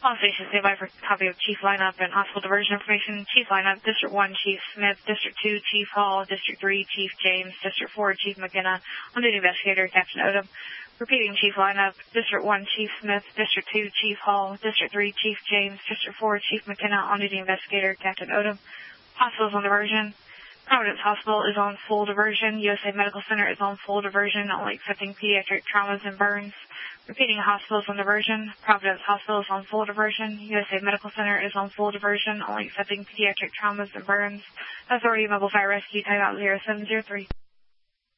All stations stand by for a copy of Chief lineup and hospital diversion information. Chief lineup, District 1, Chief Smith, District 2, Chief Hall, District 3, Chief James, District 4, Chief McKenna, on-duty investigator, Captain Odom. Repeating Chief lineup, District 1, Chief Smith, District 2, Chief Hall, District 3, Chief James, District 4, Chief McKenna, on-duty investigator, Captain Odom. Hospitals on diversion. Providence Hospital is on full diversion. USA Medical Center is on full diversion, only accepting pediatric traumas and burns. Repeating hospitals on diversion. Providence Hospital is on full diversion. USA Medical Center is on full diversion, only accepting pediatric traumas and burns. Authority Mobile Fire Rescue, timeout 0703.